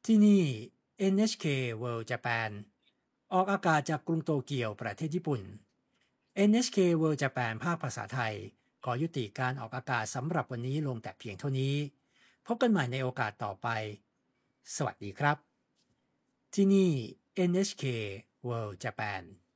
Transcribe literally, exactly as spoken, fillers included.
ที่นี่ เอ็น เอช เค World Japan ออกอากาศจากกรุงโตเกียวประเทศญี่ปุ่น เอ็น เอช เค World Japan ภาคภาษาไทยขอยุติการออกอากาศสำหรับวันนี้ลงแต่เพียงเท่านี้พบกันใหม่ในโอกาสต่อไปสวัสดีครับที่นี่ เอ็น เอช เค World Japan